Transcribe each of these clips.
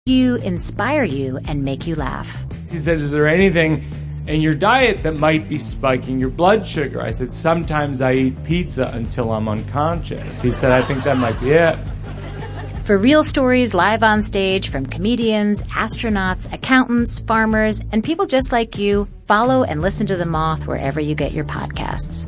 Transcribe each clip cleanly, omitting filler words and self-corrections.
You, inspire you, and make you laugh. He said, is there anything in your diet that might be spiking your blood sugar? I said, sometimes I eat pizza until I'm unconscious. He said, I think that might be it. For real stories live on stage from comedians, astronauts, accountants, farmers, and people just like you, follow and listen to The Moth wherever you get your podcasts.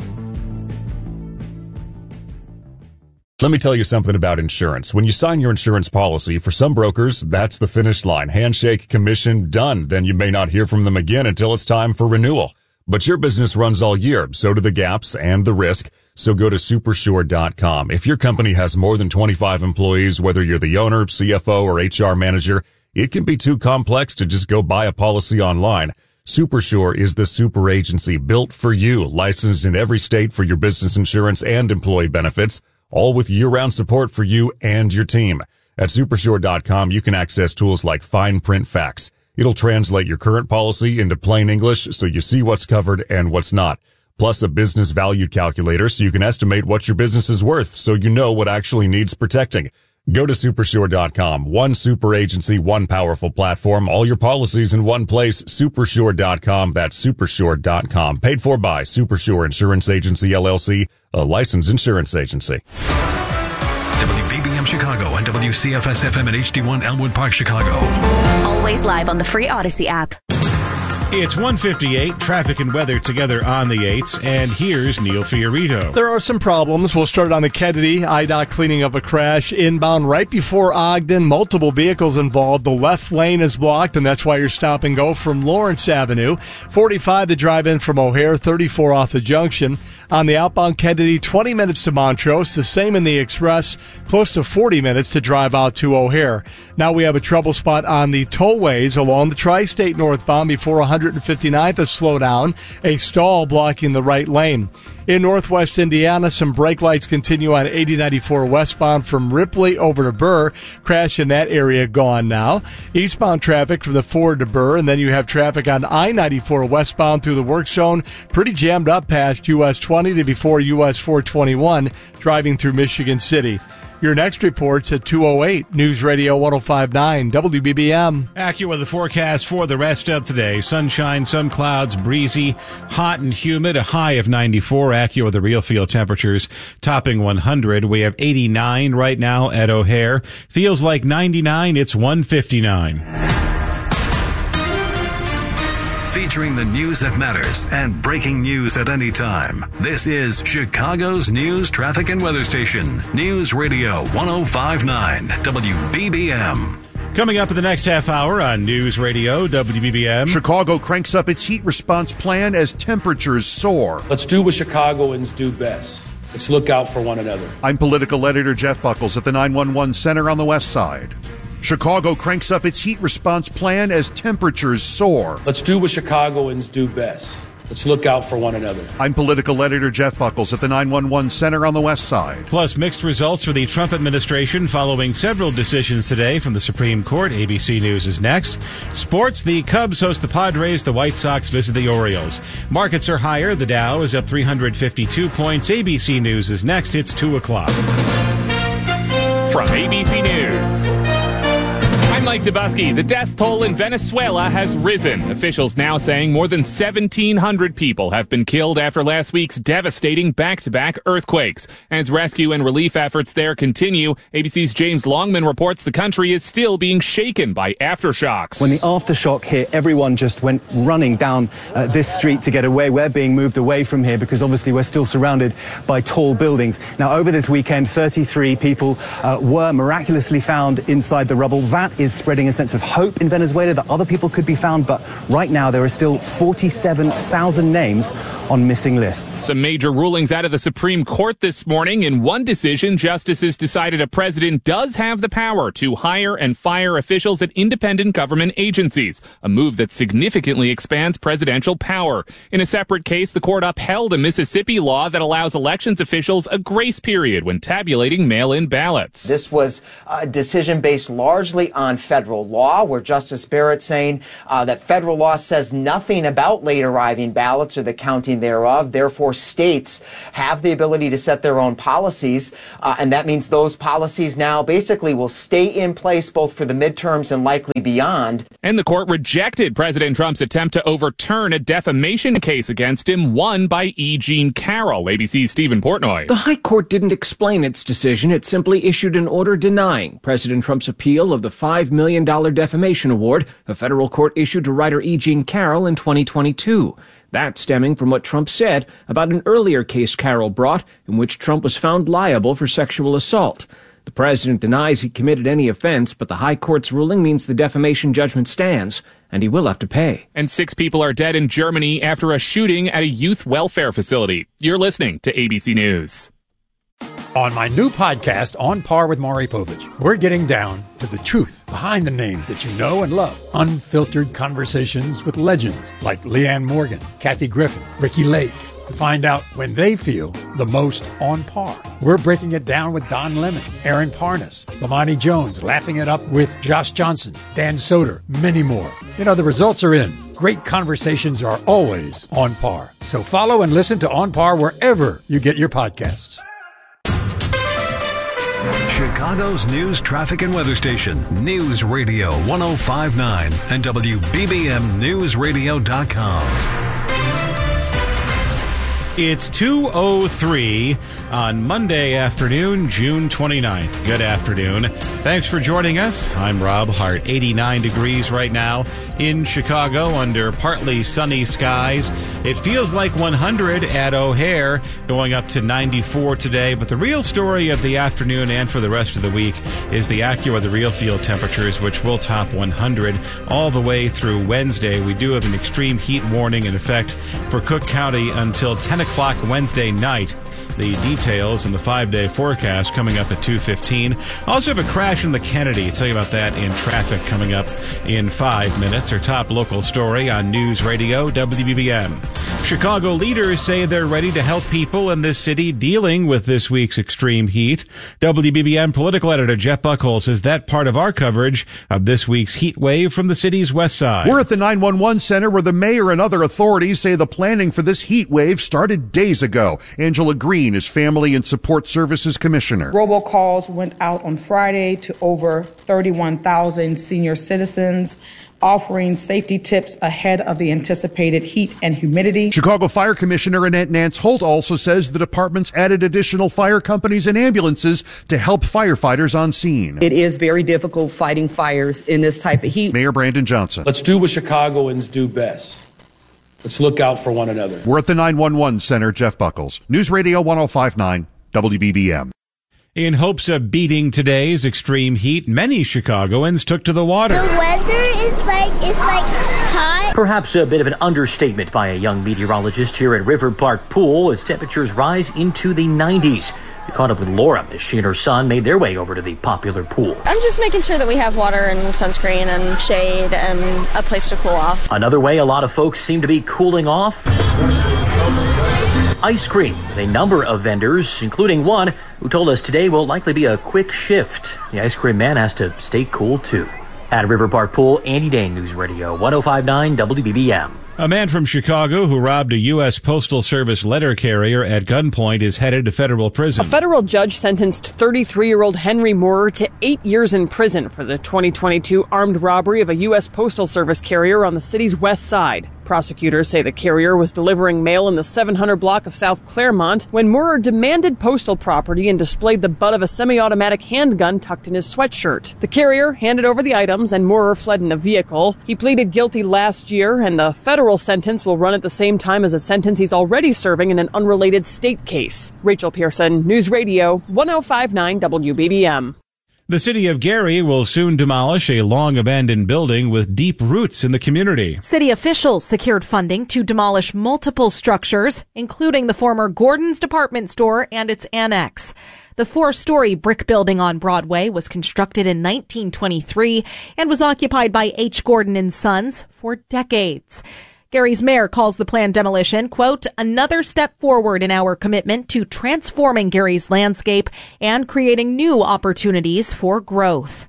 Let me tell you something about insurance. When you sign your insurance policy, for some brokers, that's the finish line. Handshake, commission, done. Then you may not hear from them again until it's time for renewal. But your business runs all year, so do the gaps and the risk. So go to Supersure.com. If your company has more than 25 employees, whether you're the owner, CFO, or HR manager, it can be too complex to just go buy a policy online. Supersure is the super agency built for you, licensed in every state for your business insurance and employee benefits, all with year-round support for you and your team. At Supersure.com, you can access tools like fine print facts. It'll translate your current policy into plain English so you see what's covered and what's not. Plus a business value calculator so you can estimate what your business is worth so you know what actually needs protecting. Go to Supersure.com. One super agency, one powerful platform, all your policies in one place. Supersure.com. That's Supersure.com. Paid for by Supersure Insurance Agency, LLC, a licensed insurance agency. WBBM Chicago and WCFS FM at HD1 Elmwood Park, Chicago. Always live on the free Odyssey app. It's 1:58, traffic and weather together on the 8s, and here's Neil Fiorito. There are some problems. We'll start on the Kennedy. IDOT cleaning up a crash inbound right before Ogden. Multiple vehicles involved. The left lane is blocked, and that's why you're stop and go from Lawrence Avenue. 45 to drive in from O'Hare, 34 off the junction. On the outbound Kennedy, 20 minutes to Montrose. The same in the Express, close to 40 minutes to drive out to O'Hare. Now we have a trouble spot on the tollways along the Tri-State northbound before 159th, a slowdown, a stall blocking the right lane. In northwest Indiana, some brake lights continue on 8094 westbound from Ripley over to Burr. Crash in that area gone now. Eastbound traffic from the Ford to Burr, and then you have traffic on I-94 westbound through the work zone. Pretty jammed up past US 20 to before US 421, driving through Michigan City. Your next report's at 2:08, News Radio 105.9 WBBM. AccuWeather forecast for the rest of today. Sunshine, some clouds, breezy, hot and humid, a high of 94. AccuWeather real feel temperatures topping 100. We have 89 right now at O'Hare. Feels like 99. It's 159. Featuring the news that matters and breaking news at any time. This is Chicago's news, traffic, and weather station. News Radio 105.9 WBBM. Coming up in the next half hour on News Radio WBBM. Chicago cranks up its heat response plan as temperatures soar. Let's do what Chicagoans do best. Let's look out for one another. I'm political editor Jeff Buckles at the 911 Center on the West Side. Chicago cranks up its heat response plan as temperatures soar. Let's do what Chicagoans do best. Let's look out for one another. I'm political editor Jeff Buckles at the 911 Center on the West Side. Plus, mixed results for the Trump administration following several decisions today from the Supreme Court. ABC News is next. Sports, the Cubs host the Padres. The White Sox visit the Orioles. Markets are higher. The Dow is up 352 points. ABC News is next. It's 2 o'clock. From ABC News, I'm Mike Dubusky. The death toll in Venezuela has risen. Officials now saying more than 1,700 people have been killed after last week's devastating back-to-back earthquakes. As rescue and relief efforts there continue, ABC's James Longman reports the country is still being shaken by aftershocks. When the aftershock hit, everyone just went running down this street to get away. We're being moved away from here because obviously we're still surrounded by tall buildings. Now, over this weekend, 33 people were miraculously found inside the rubble. That is spreading a sense of hope in Venezuela that other people could be found, but right now there are still 47,000 names on missing lists. Some major rulings out of the Supreme Court this morning. In one decision, justices decided a president does have the power to hire and fire officials at independent government agencies, a move that significantly expands presidential power. In a separate case, the court upheld a Mississippi law that allows elections officials a grace period when tabulating mail-in ballots. This was a decision based largely on federal law, where Justice Barrett saying that federal law says nothing about late arriving ballots or the counting thereof. Therefore, states have the ability to set their own policies, and that means those policies now basically will stay in place both for the midterms and likely beyond. And the court rejected President Trump's attempt to overturn a defamation case against him, won by E. Jean Carroll. ABC's Stephen Portnoy. The High Court didn't explain its decision. It simply issued an order denying President Trump's appeal of the $5 million defamation award a federal court issued to writer E. Jean Carroll in 2022. That stemming from what Trump said about an earlier case Carroll brought in which Trump was found liable for sexual assault. The president denies he committed any offense, but the High Court's ruling means the defamation judgment stands, and he will have to pay. And 6 people are dead in Germany after a shooting at a youth welfare facility. You're listening to ABC News. On my new podcast, On Par with Maury Povich, we're getting down to the truth behind the names that you know and love. Unfiltered conversations with legends like Leanne Morgan, Kathy Griffin, Ricky Lake, to find out when they feel the most on par. We're breaking it down with Don Lemon, Aaron Parnas, Lamani Jones, laughing it up with Josh Johnson, Dan Soder, many more. You know, the results are in. Great conversations are always on par. So follow and listen to On Par wherever you get your podcasts. Chicago's news, traffic, and weather station, News Radio 105.9 and WBBMNewsRadio.com. It's 2:03 on Monday afternoon, June 29th. Good afternoon. Thanks for joining us. I'm Rob Hart. 89 degrees right now in Chicago under partly sunny skies. It feels like 100 at O'Hare, going up to 94 today. But the real story of the afternoon and for the rest of the week is the Acura, the real field temperatures, which will top 100 all the way through Wednesday. We do have an extreme heat warning in effect for Cook County until 10 o'clock Wednesday night. The details in the 5-day forecast coming up at 2:15. Also have a crash in the Kennedy. I'll tell you about that in traffic coming up in 5 minutes. Our top local story on News Radio WBBM. Chicago leaders say they're ready to help people in this city dealing with this week's extreme heat. WBBM political editor Jeff Buchholz says that part of our coverage of this week's heat wave from the city's west side. We're at the 911 center where the mayor and other authorities say the planning for this heat wave started days ago. Angela Green is Family and Support Services Commissioner. Robocalls went out on Friday to over 31,000 senior citizens, offering safety tips ahead of the anticipated heat and humidity. Chicago Fire Commissioner Annette Nance Holt also says the department's added additional fire companies and ambulances to help firefighters on scene. It is very difficult fighting fires in this type of heat. Mayor Brandon Johnson. Let's do what Chicagoans do best. Let's look out for one another. We're at the 911 Center, Jeff Buchholz. News Radio 105.9 WBBM. In hopes of beating today's extreme heat, many Chicagoans took to the water. The weather is it's hot. Perhaps a bit of an understatement by a young meteorologist here at River Park Pool as temperatures rise into the 90s. We caught up with Laura as she and her son made their way over to the popular pool. I'm just making sure that we have water and sunscreen and shade and a place to cool off. Another way a lot of folks seem to be cooling off: ice cream. A number of vendors, including one who told us today will likely be a quick shift. The ice cream man has to stay cool too. At River Park Pool, Andy Dane, News Radio 105.9 WBBM. A man from Chicago who robbed a U.S. Postal Service letter carrier at gunpoint is headed to federal prison. A federal judge sentenced 33-year-old Henry Moorer to 8 years in prison for the 2022 armed robbery of a U.S. Postal Service carrier on the city's west side. Prosecutors say the carrier was delivering mail in the 700 block of South Claremont when Moorer demanded postal property and displayed the butt of a semi-automatic handgun tucked in his sweatshirt. The carrier handed over the items and Moorer fled in a vehicle. He pleaded guilty last year, and the federal sentence will run at the same time as a sentence he's already serving in an unrelated state case. Rachel Pearson, News Radio 105.9 WBBM. The city of Gary will soon demolish a long-abandoned building with deep roots in the community. City officials secured funding to demolish multiple structures, including the former Gordon's department store and its annex. The 4-story brick building on Broadway was constructed in 1923 and was occupied by H. Gordon & Sons for decades. Gary's mayor calls the planned demolition, quote, another step forward in our commitment to transforming Gary's landscape and creating new opportunities for growth.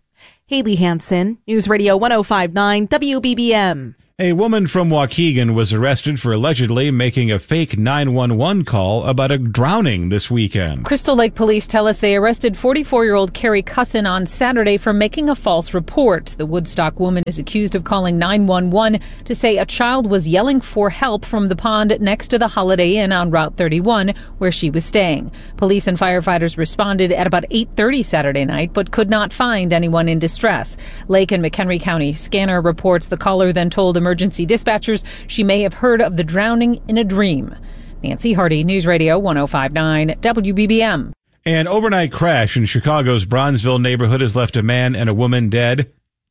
Haley Hansen, News Radio 105.9 WBBM. A woman from Waukegan was arrested for allegedly making a fake 911 call about a drowning this weekend. Crystal Lake police tell us they arrested 44-year-old Carrie Cusson on Saturday for making a false report. The Woodstock woman is accused of calling 911 to say a child was yelling for help from the pond next to the Holiday Inn on Route 31 where she was staying. Police and firefighters responded at about 8:30 Saturday night but could not find anyone in distress. Lake and McHenry County Scanner reports the caller then told emergency dispatchers she may have heard of the drowning in a dream. Nancy Hardy, News Radio 105.9 WBBM. An overnight crash in Chicago's Bronzeville neighborhood has left a man and a woman dead.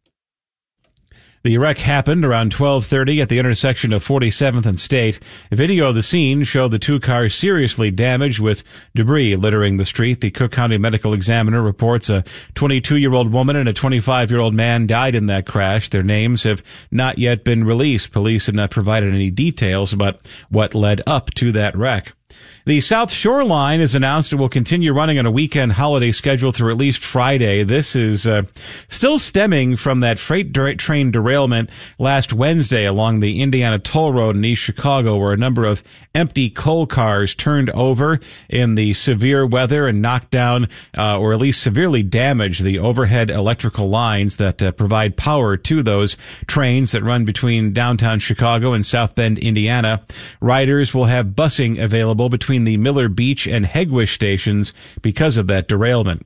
The wreck happened around 12:30 at the intersection of 47th and State. A video of the scene showed the two cars seriously damaged with debris littering the street. The Cook County Medical Examiner reports a 22-year-old woman and a 25-year-old man died in that crash. Their names have not yet been released. Police have not provided any details about what led up to that wreck. The South Shore Line is announced it will continue running on a weekend holiday schedule through at least Friday. This is still stemming from that freight train derailment last Wednesday along the Indiana Toll Road in East Chicago, where a number of empty coal cars turned over in the severe weather and knocked down or at least severely damaged the overhead electrical lines that provide power to those trains that run between downtown Chicago and South Bend, Indiana. Riders will have busing available between the Miller Beach and Hegwish stations because of that derailment.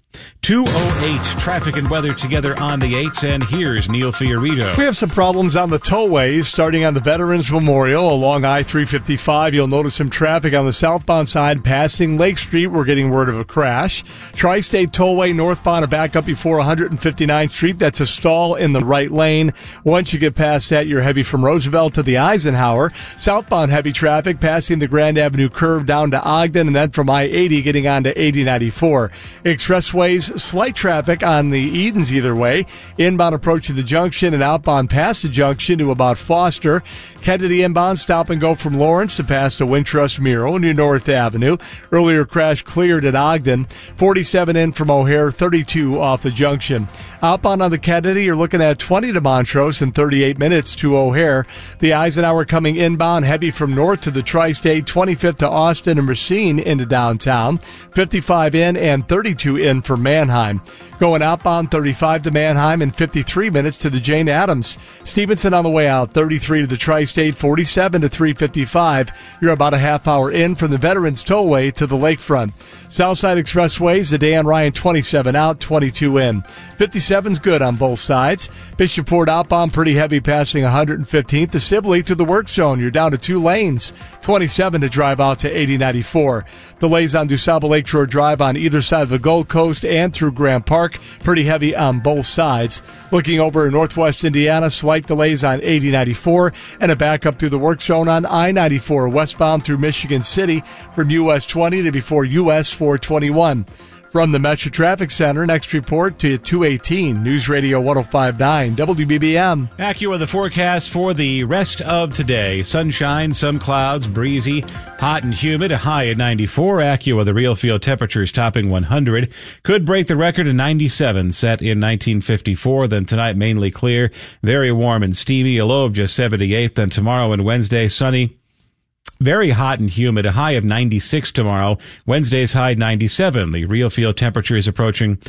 2:08 traffic and weather together on the 8s, and here's Neil Fiorito. We have some problems on the tollways starting on the Veterans Memorial along I-355. You'll notice some traffic on the southbound side passing Lake Street. We're getting word of a crash. Tri-State Tollway northbound a backup before 159th Street. That's a stall in the right lane. Once you get past that, you're heavy from Roosevelt to the Eisenhower. Southbound heavy traffic passing the Grand Avenue curve down to Ogden, and then from I-80 getting on to 8094. Expressways, slight traffic on the Edens either way. Inbound approach to the junction and outbound past the junction to about Foster. Kennedy inbound stop and go from Lawrence to past the Wintrust Miro near North Avenue. Earlier crash cleared at Ogden. 47 in from O'Hare, 32 off the junction. Outbound on the Kennedy, you're looking at 20 to Montrose and 38 minutes to O'Hare. The Eisenhower coming inbound heavy from north to the Tri-State, 25th to Austin and Racine into downtown. 55 in and 32 in for Manheim. Going outbound, 35 to Manheim and 53 minutes to the Jane Addams. Stevenson on the way out, 33 to the Tri-State, 47 to 355. You're about a half hour in from the Veterans Tollway to the lakefront. Southside Expressways, the Dan Ryan 27 out, 22 in. 57's good on both sides. Bishopford outbound pretty heavy passing 115th to Sibley to the work zone. You're down to 2 lanes. 27 to drive out to 8094. Delays on DuSable Lakeshore Drive on either side of the Gold Coast and through Grant Park. Pretty heavy on both sides. Looking over northwest Indiana, slight delays on 8094 and a backup through the work zone on I-94 westbound through Michigan City from US 20 to before US 421. From the Metro Traffic Center, next report to 2:18, News Radio 105.9 WBBM. Acura, the forecast for the rest of today. Sunshine, some clouds, breezy, hot and humid, a high at 94. Acura, the real field temperatures topping 100. Could break the record of 97 set in 1954. Then tonight, mainly clear, very warm and steamy, a low of just 78. Then tomorrow and Wednesday, sunny. Very hot and humid, a high of 96 tomorrow. Wednesday's high 97. The real field temperature is approaching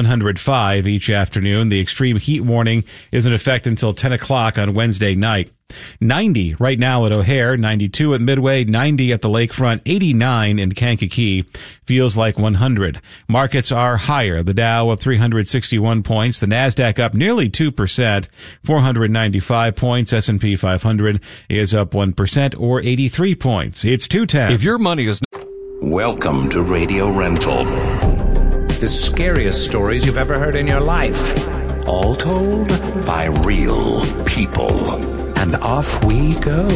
105 each afternoon. The extreme heat warning is in effect until 10 o'clock on Wednesday night. 90 right now at O'Hare, 92 at Midway, 90 at the lakefront, 89 in Kankakee. Feels like 100. Markets are higher. The Dow up 361 points. The Nasdaq up nearly 2%, 495 points. S&P 500 is up 1% or 83 points. It's 210. If your money is... Welcome to Radio Rental. The scariest stories you've ever heard in your life. All told by real people. And off we go.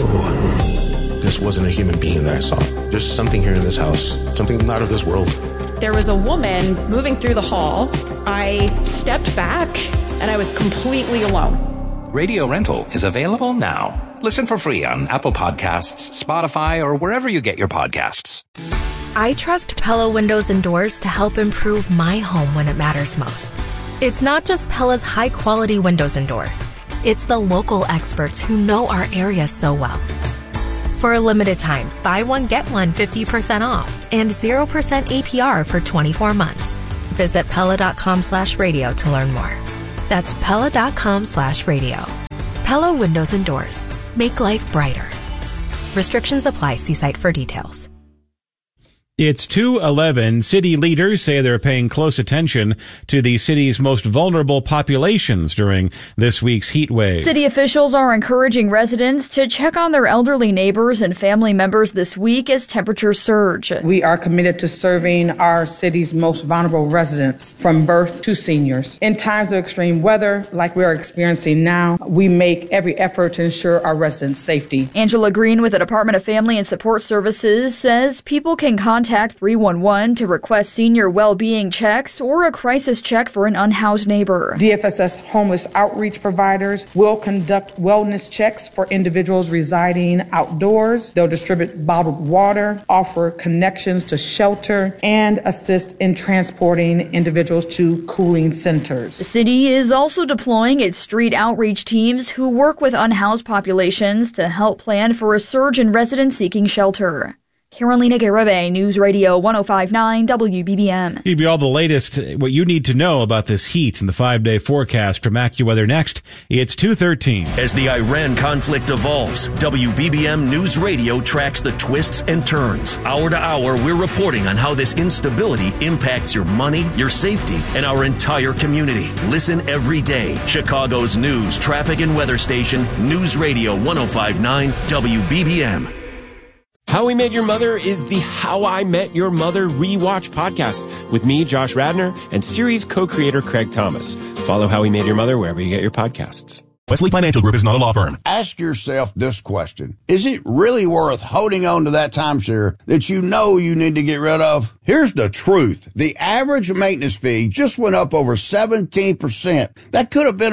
This wasn't a human being that I saw. There's something here in this house, something not of this world. There was a woman moving through the hall. I stepped back, and I was completely alone. Radio Rental is available now. Listen for free on Apple Podcasts, Spotify, or wherever you get your podcasts. I trust Pella Windows and Doors to help improve my home when it matters most. It's not just Pella's high-quality windows and doors. It's the local experts who know our area so well. For a limited time, buy one, get one 50% off and 0% APR for 24 months. Visit Pella.com/radio to learn more. That's Pella.com/radio. Pella Windows and Doors. Make life brighter. Restrictions apply. See site for details. It's 2:11. City leaders say they're paying close attention to the city's most vulnerable populations during this week's heat wave. City officials are encouraging residents to check on their elderly neighbors and family members this week as temperatures surge. We are committed to serving our city's most vulnerable residents from birth to seniors. In times of extreme weather like we are experiencing now, we make every effort to ensure our residents' safety. Angela Green with the Department of Family and Support Services says people can contact 311 to request senior well-being checks or a crisis check for an unhoused neighbor. DFSS homeless outreach providers will conduct wellness checks for individuals residing outdoors. They'll distribute bottled water, offer connections to shelter, and assist in transporting individuals to cooling centers. The city is also deploying its street outreach teams who work with unhoused populations to help plan for a surge in residents seeking shelter. Carolina Garibay, News Radio 105.9 WBBM. Give you all the latest, what you need to know about this heat and the 5-day forecast from AccuWeather next. It's 2:13. As the Iran conflict evolves, WBBM News Radio tracks the twists and turns. Hour to hour, we're reporting on how this instability impacts your money, your safety, and our entire community. Listen every day. Chicago's news, traffic, and weather station, News Radio 105.9 WBBM. How We Met Your Mother is the How I Met Your Mother rewatch podcast with me, Josh Radnor, and series co-creator Craig Thomas. Follow How We Met Your Mother wherever you get your podcasts. Wesley Financial Group is not a law firm. Ask yourself this question. Is it really worth holding on to that timeshare that you know you need to get rid of? Here's the truth. The average maintenance fee just went up over 17%. That could have been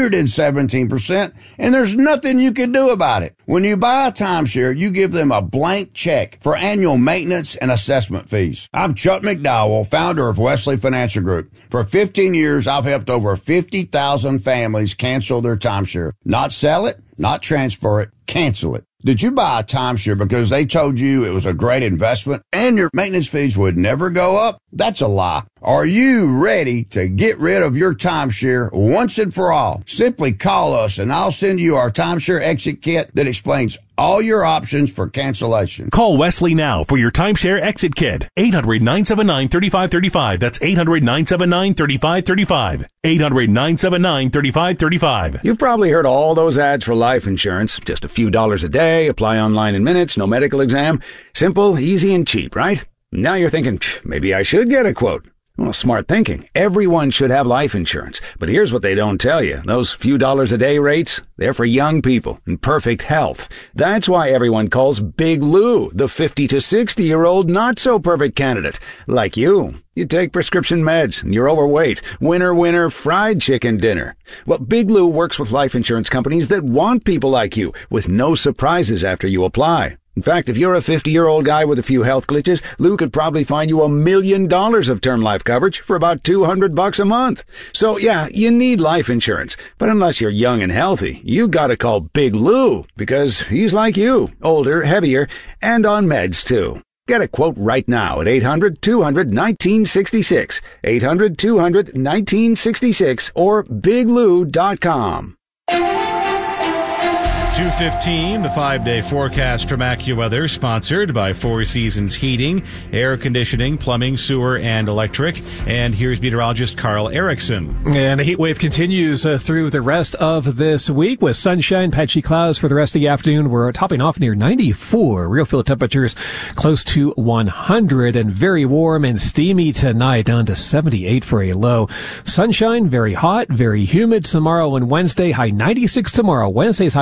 117%, and there's nothing you can do about it. When you buy a timeshare, you give them a blank check for annual maintenance and assessment fees. I'm Chuck McDowell, founder of Wesley Financial Group. For 15 years, I've helped over 50,000 families cancel their timeshare. Not sell it, not transfer it, cancel it. Did you buy a timeshare because they told you it was a great investment and your maintenance fees would never go up? That's a lie. Are you ready to get rid of your timeshare once and for all? Simply call us and I'll send you our timeshare exit kit that explains all your options for cancellation. Call Wesley now for your timeshare exit kit. 800-979-3535. That's 800-979-3535. 800-979-3535. You've probably heard all those ads for life insurance. Just a few dollars a day, apply online in minutes, no medical exam. Simple, easy, and cheap, right? Now you're thinking, maybe I should get a quote. Well, smart thinking. Everyone should have life insurance. But here's what they don't tell you. Those few dollars a day rates, they're for young people in perfect health. That's why everyone calls Big Lou the 50 to 60-year-old not-so-perfect candidate. Like you. You take prescription meds and you're overweight. Winner, winner, fried chicken dinner. Well, Big Lou works with life insurance companies that want people like you with no surprises after you apply. In fact, if you're a 50-year-old guy with a few health glitches, Lou could probably find you $1 million of term life coverage for about $200 a month. So yeah, you need life insurance. But unless you're young and healthy, you gotta call Big Lou because he's like you, older, heavier, and on meds too. Get a quote right now at 800-200-1966, 800-200-1966, or biglou.com. 2:15, the 5-day forecast from AccuWeather, sponsored by Four Seasons Heating, Air Conditioning, Plumbing, Sewer, and Electric. And here's meteorologist Carl Erickson. And the heat wave continues through the rest of this week with sunshine, patchy clouds for the rest of the afternoon. We're topping off near 94. Real feel temperatures close to 100 and very warm and steamy tonight, down to 78 for a low. Sunshine, very hot, very humid tomorrow and Wednesday. High 96 tomorrow. Wednesday's high 96.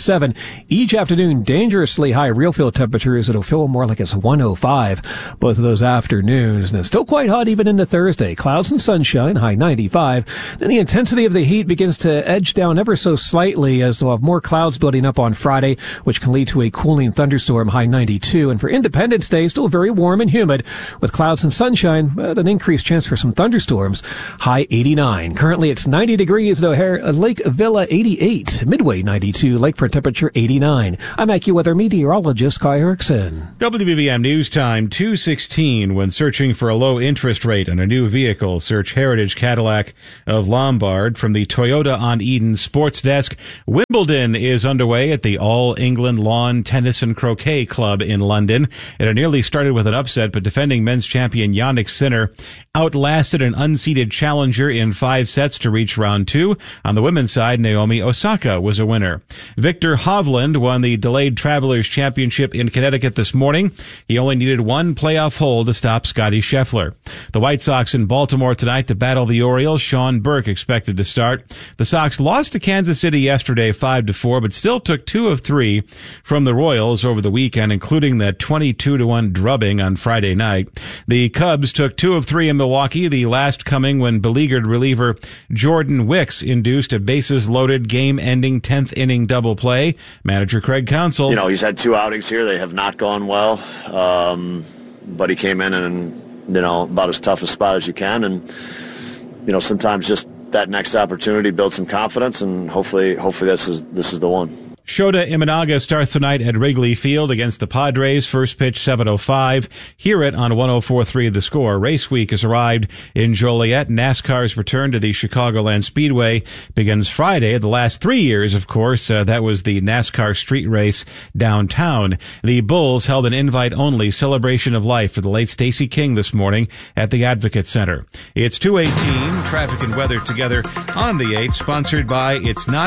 107. Each afternoon, dangerously high real feel temperatures. It'll feel more like it's 105 both of those afternoons. And it's still quite hot even into Thursday. Clouds and sunshine, high 95. Then the intensity of the heat begins to edge down ever so slightly as we'll have more clouds building up on Friday, which can lead to a cooling thunderstorm, high 92. And for Independence Day, still very warm and humid with clouds and sunshine, but an increased chance for some thunderstorms, high 89. Currently it's 90 degrees at O'Hare, Lake Villa 88, Midway 92, Lakefront temperature 89. I'm AccuWeather meteorologist Kai Erickson. WBBM News Time 2:16. When searching for a low interest rate on a new vehicle, search Heritage Cadillac of Lombard. From the Toyota on Eden Sports Desk, Wimbledon is underway at the All England Lawn Tennis and Croquet Club in London. It had nearly started with an upset, but defending men's champion Jannik Sinner outlasted an unseeded challenger in 5 sets to reach round 2. On the women's side, Naomi Osaka was a winner. Victor Hovland won the Delayed Travelers Championship in Connecticut this morning. He only needed one playoff hole to stop Scotty Scheffler. The White Sox in Baltimore tonight to battle the Orioles. Sean Burke expected to start. The Sox lost to Kansas City yesterday 5-4, but still took 2 of 3 from the Royals over the weekend, including that 22-1 drubbing on Friday night. The Cubs took 2 of 3 in Milwaukee, the last coming when beleaguered reliever Jordan Wicks induced a bases-loaded, game-ending 10th inning double play. Manager Craig Counsell. You know, he's had 2 outings here. They have not gone well, but he came in and, you know, about as tough a spot as you can. And, you know, sometimes just that next opportunity builds some confidence, and hopefully this is the one. Shota Imanaga starts tonight at Wrigley Field against the Padres. First pitch 7:05. Hear it on 104.3 The Score. Race week has arrived in Joliet. NASCAR's return to the Chicagoland Speedway begins Friday. The last 3 years, of course, that was the NASCAR street race downtown. The Bulls held an invite-only celebration of life for the late Stacey King this morning at the Advocate Center. It's 2:18. Traffic and weather together on the 8, sponsored by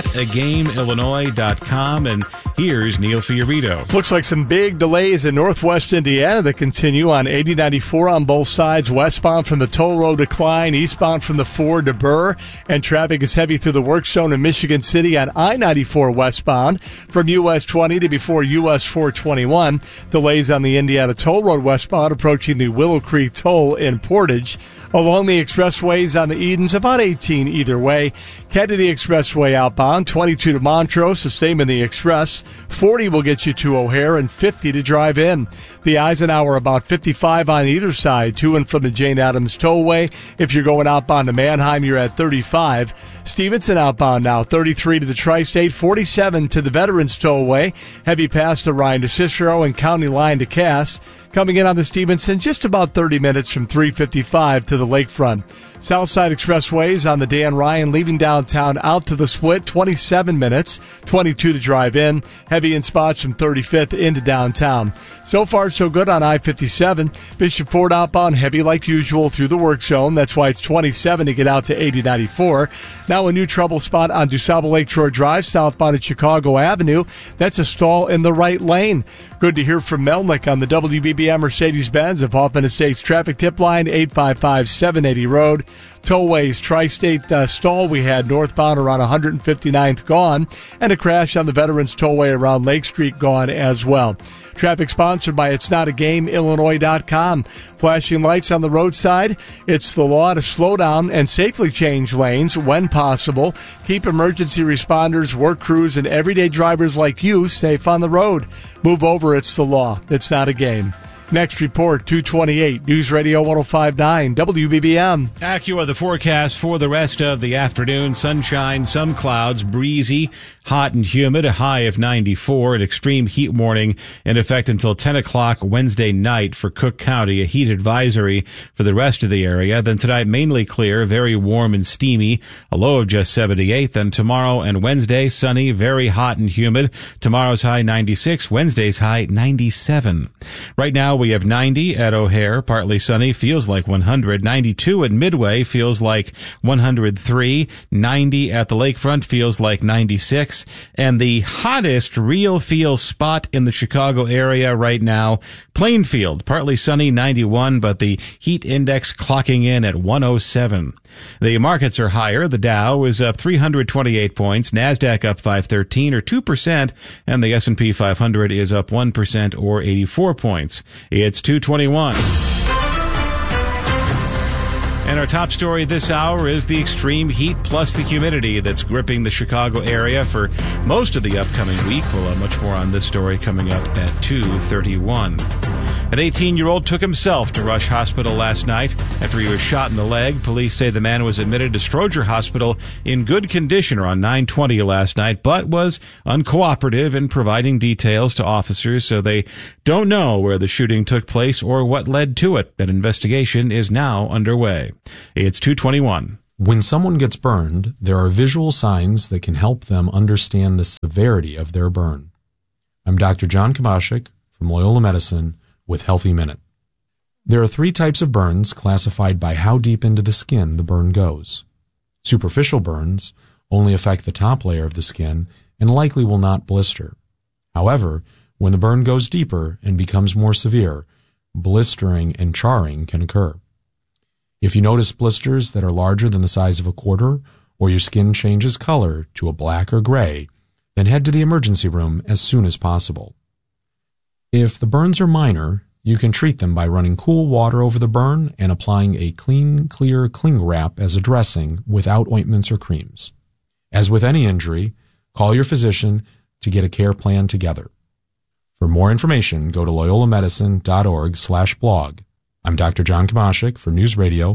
It'sNotAGameIllinois.com. And here's Neil Fiorito. Looks like some big delays in northwest Indiana that continue on 80-94 on both sides. Westbound from the toll road to Klein, eastbound from the Ford to Burr. And traffic is heavy through the work zone in Michigan City on I-94 westbound from US 20 to before US 421. Delays on the Indiana toll road westbound approaching the Willow Creek toll in Portage. Along the expressways on the Edens, about 18 either way. Kennedy Expressway outbound, 22 to Montrose, the same in the Express. 40 will get you to O'Hare and 50 to drive in. The Eisenhower about 55 on either side, to and from the Jane Addams Tollway. If you're going outbound to Manheim, you're at 35. Stevenson outbound now, 33 to the Tri-State, 47 to the Veterans Tollway. Heavy past the Ryan to Cicero and County Line to Cass. Coming in on the Stevenson, just about 30 minutes from 355 to the Lakefront. Southside Expressways on the Dan Ryan leaving downtown out to the Split, 27 minutes, 22 to drive in. Heavy in spots from 35th into downtown. So far, so good on I-57. Bishop Ford outbound, heavy like usual through the work zone. That's why it's 27 to get out to 80-94. Now a new trouble spot on DuSable Lakeshore Drive, southbound at Chicago Avenue. That's a stall in the right lane. Good to hear from Melnick on the WBBM Mercedes-Benz of Hoffman Estates traffic tip line, 855-780 Road. Tollways Tri-State stall we had northbound around 159th gone, and a crash on the Veterans Tollway around Lake Street gone as well. Traffic sponsored by It'sNotAGameIllinois.com. Flashing lights on the roadside. It's the law to slow down and safely change lanes when possible. Keep emergency responders, work crews, and everyday drivers like you safe on the road. Move over, it's the law. It's not a game. Next report, 228, News Radio 105.9, WBBM. Acura, the forecast for the rest of the afternoon. Sunshine, some clouds, breezy, hot and humid, a high of 94, an extreme heat warning in effect until 10 o'clock Wednesday night for Cook County, a heat advisory for the rest of the area. Then tonight, mainly clear, very warm and steamy, a low of just 78. Then tomorrow and Wednesday, sunny, very hot and humid. Tomorrow's high 96, Wednesday's high 97. Right now, we have 90 at O'Hare, partly sunny, feels like 100. 92 at Midway, feels like 103. 90 at the Lakefront, feels like 96. And the hottest real feel spot in the Chicago area right now, Plainfield, partly sunny, 91, but the heat index clocking in at 107. The markets are higher. The Dow is up 328 points, Nasdaq up 513 or 2%, and the S&P 500 is up 1% or 84 points. It's 2:21. And our top story this hour is the extreme heat plus the humidity that's gripping the Chicago area for most of the upcoming week. We'll have much more on this story coming up at 2:31. An 18-year-old took himself to Rush Hospital last night after he was shot in the leg. Police say the man was admitted to Stroger Hospital in good condition around 9:20 last night, but was uncooperative in providing details to officers, so they don't know where the shooting took place or what led to it. An investigation is now underway. It's 2:21. When someone gets burned, there are visual signs that can help them understand the severity of their burn. I'm Dr. John Kabashik from Loyola Medicine with Healthy Minute. There are 3 types of burns classified by how deep into the skin the burn goes. Superficial burns only affect the top layer of the skin and likely will not blister. However, when the burn goes deeper and becomes more severe, blistering and charring can occur. If you notice blisters that are larger than the size of a quarter, or your skin changes color to a black or gray, then head to the emergency room as soon as possible. If the burns are minor, you can treat them by running cool water over the burn and applying a clean, clear cling wrap as a dressing without ointments or creams. As with any injury, call your physician to get a care plan together. For more information, go to loyolamedicine.org/blog. I'm Dr. John Kamashik for News Radio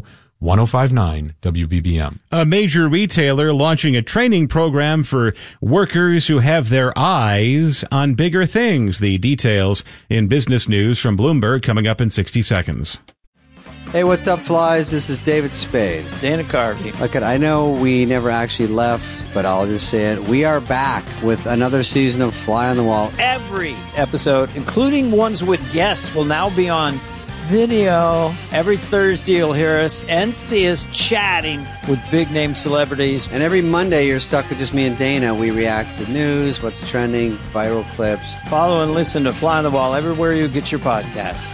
105.9 WBBM. A major retailer launching a training program for workers who have their eyes on bigger things. The details in business news from Bloomberg coming up in 60 seconds. Hey, what's up, flies? This is David Spade. Dana Carvey. Look, I know we never actually left, but I'll just say it. We are back with another season of Fly on the Wall. Every episode, including ones with guests, will now be on video. Every Thursday you'll hear us and see us chatting with big-name celebrities. And every Monday you're stuck with just me and Dana. We react to news, what's trending, viral clips. Follow and listen to Fly on the Wall everywhere you get your podcasts.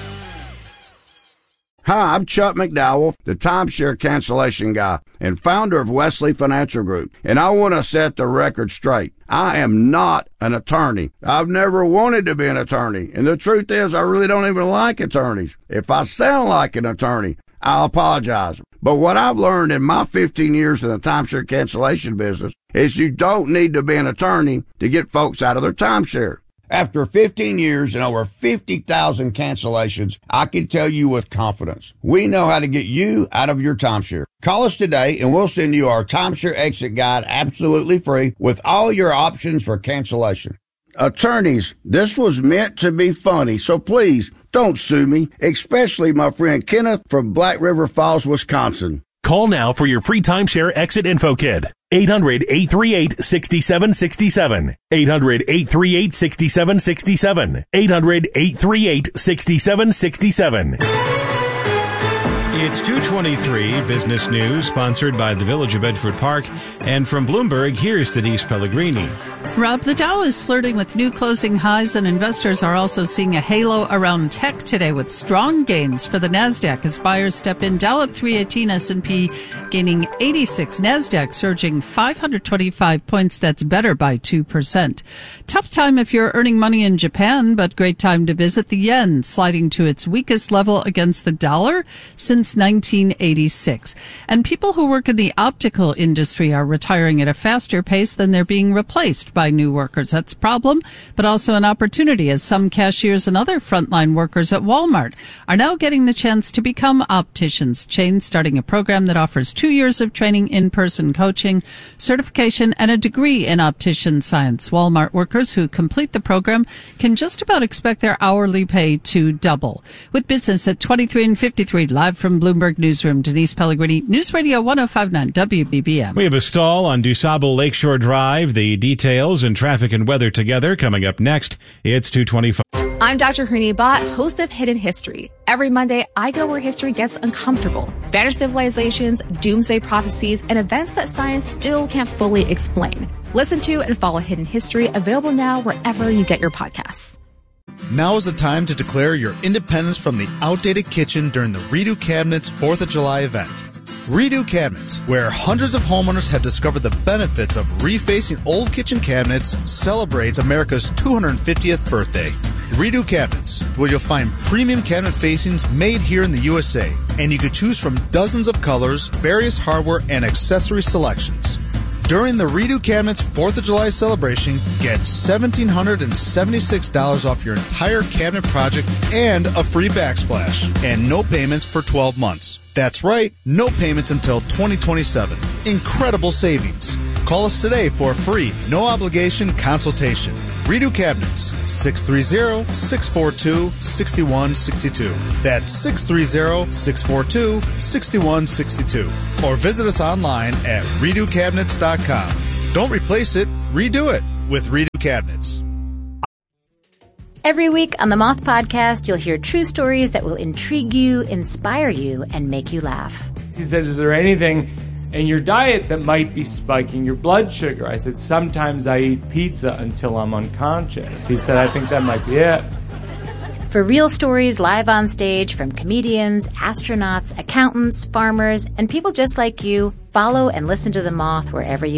Hi, I'm Chuck McDowell, the timeshare cancellation guy and founder of Wesley Financial Group, and I want to set the record straight. I am not an attorney. I've never wanted to be an attorney, and the truth is I really don't even like attorneys. If I sound like an attorney, I'll apologize. But what I've learned in my 15 years in the timeshare cancellation business is you don't need to be an attorney to get folks out of their timeshare. After 15 years and over 50,000 cancellations, I can tell you with confidence, we know how to get you out of your timeshare. Call us today and we'll send you our timeshare exit guide absolutely free with all your options for cancellation. Attorneys, this was meant to be funny, so please don't sue me, especially my friend Kenneth from Black River Falls, Wisconsin. Call now for your free timeshare exit info kit. 800-838-6767. 800-838-6767. 800-838-6767. It's 2:23 Business News, sponsored by the Village of Bedford Park. And from Bloomberg, here's Denise Pellegrini. Rob, the Dow is flirting with new closing highs, and investors are also seeing a halo around tech today with strong gains for the NASDAQ as buyers step in. Dow up 318, S&P gaining 86, NASDAQ surging 525 points. That's better by 2%. Tough time if you're earning money in Japan, but great time to visit the yen, sliding to its weakest level against the dollar since 1986. And people who work in the optical industry are retiring at a faster pace than they're being replaced by new workers. That's a problem, but also an opportunity, as some cashiers and other frontline workers at Walmart are now getting the chance to become opticians. Chain starting a program that offers 2 years of training, in-person coaching, certification, and a degree in optician science. Walmart workers who complete the program can just about expect their hourly pay to double. With business at 23 and 53, live from Bloomberg Newsroom, Denise Pellegrini, News Radio 105.9 WBBM. We have a stall on DuSable Lakeshore Drive. The details and traffic and weather together coming up next. It's 2:25. I'm Dr. Harini Bhatt, host of Hidden History. Every Monday, I go where history gets uncomfortable. Vanished civilizations, doomsday prophecies, and events that science still can't fully explain. Listen to and follow Hidden History, available now wherever you get your podcasts. Now is the time to declare your independence from the outdated kitchen during the Redo Cabinets 4th of July event. Redo Cabinets, where hundreds of homeowners have discovered the benefits of refacing old kitchen cabinets, celebrates America's 250th birthday. Redo Cabinets, where you'll find premium cabinet facings made here in the USA, and you can choose from dozens of colors, various hardware, and accessory selections. During the Redo Cabinets 4th of July celebration, get $1,776 off your entire cabinet project and a free backsplash, and no payments for 12 months. That's right, no payments until 2027. Incredible savings. Call us today for a free, no-obligation consultation. Redo Cabinets, 630-642-6162. That's 630-642-6162. Or visit us online at redocabinets.com. Don't replace it, redo it with Redo Cabinets. Every week on the Moth Podcast, you'll hear true stories that will intrigue you, inspire you, and make you laugh. He said, is there anything in your diet that might be spiking your blood sugar? I said, sometimes I eat pizza until I'm unconscious. He said, I think that might be it. For real stories live on stage from comedians, astronauts, accountants, farmers, and people just like you, follow and listen to The Moth wherever you